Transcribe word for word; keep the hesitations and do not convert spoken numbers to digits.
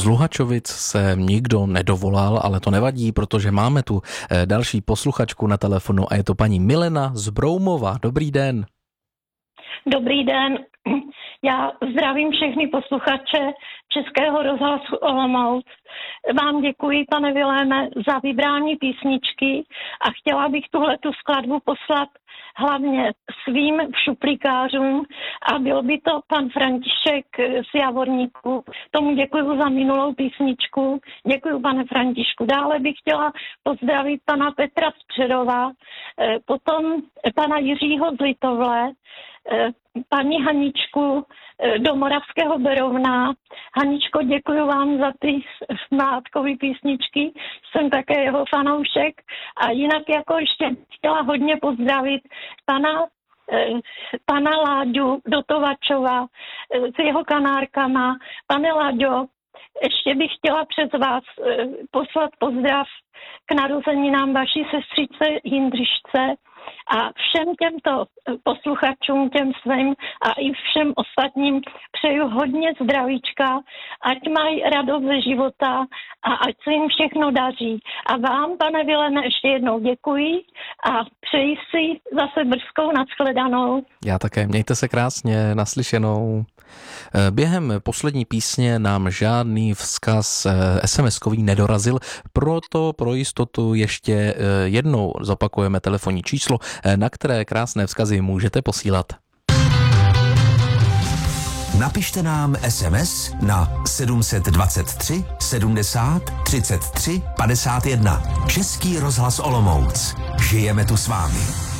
z Luhačovic se nikdo nedovolal, ale to nevadí, protože máme tu další posluchačku na telefonu a je to paní Milena z Broumova. Dobrý den. Dobrý den. Já zdravím všechny posluchače Českého rozhlasu Olomouc. Vám děkuji, pane Viléme, za vybrání písničky a chtěla bych tuhletu skladbu poslat hlavně svým šuplíkářům a byl by to pan František z Javorníku. Tomu děkuji za minulou písničku. Děkuji, pane Františku. Dále bych chtěla pozdravit pana Petra z Přerova, potom pana Jiřího z Litovle, paní Haničku do Moravského Berovna. Haničko, děkuji vám za ty smátkové písničky, jsem také jeho fanoušek a jinak jako ještě chtěla hodně pozdravit pana pana Láďu do Tovačova s jeho kanárkama. Pane Láďo, ještě bych chtěla přes vás poslat pozdrav k narozeninám vaší sestřice Jindřišce a všem těmto posluchačům, těm svým a i všem ostatním přeju hodně zdravíčka, ať mají radost ze života a ať se jim všechno daří. A vám, pane Vilene, ještě jednou děkuji a přeji si zase brzkou nashledanou. Já také, mějte se krásně, naslyšenou. Během poslední písně nám žádný vzkaz es em eskový nedorazil, proto pro jistotu ještě jednou zopakujeme telefonní číslo, na které krásné vzkazy můžete posílat. Napište nám es em es na sedm set dvacet tři sedmdesát třicet tři padesát jedna. Český rozhlas Olomouc. Žijeme tu s vámi.